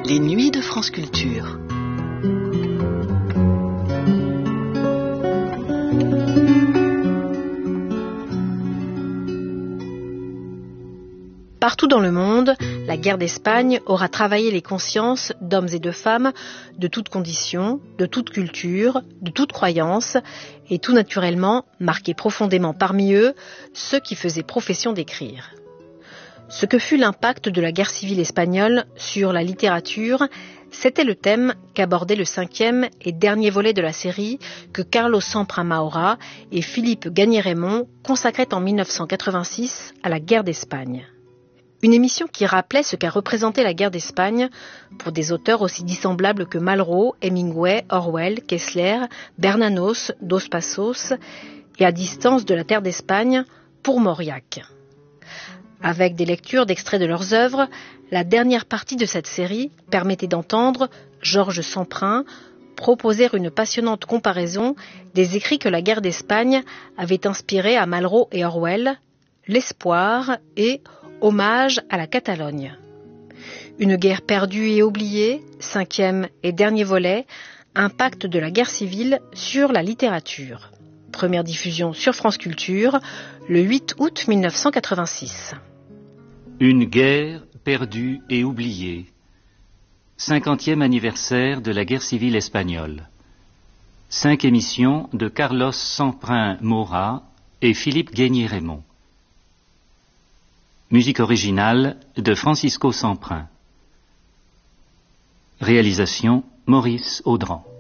Les nuits de France Culture. Partout dans le monde, la guerre d'Espagne aura travaillé les consciences d'hommes et de femmes de toutes conditions, de toute culture, de toute croyance, et tout naturellement marqué profondément parmi eux ceux qui faisaient profession d'écrire. Ce que fut l'impact de la guerre civile espagnole sur la littérature, c'était le thème qu'abordait le 5e et dernier volet de la série que Carlos Samprin Maura et Philippe Gagné-Raymond consacraient en 1986 à la guerre d'Espagne. Une émission qui rappelait ce qu'a représenté la guerre d'Espagne pour des auteurs aussi dissemblables que Malraux, Hemingway, Orwell, Kessler, Bernanos, Dos Passos et à distance de la terre d'Espagne pour Mauriac. Avec des lectures d'extraits de leurs œuvres, la dernière partie de cette série permettait d'entendre Georges Samprin proposer une passionnante comparaison des écrits que la guerre d'Espagne avait inspirés à Malraux et Orwell, L'espoir et Hommage à la Catalogne. Une guerre perdue et oubliée, 5e et dernier volet, impact de la guerre civile sur la littérature. Première diffusion sur France Culture, le 8 août 1986. Une guerre perdue et oubliée. 50e anniversaire de la guerre civile espagnole. 5 émissions de Carlos Samprin Maura et Philippe Gagné-Raymond. Musique originale de Francisco Samprin. Réalisation Maurice Audran.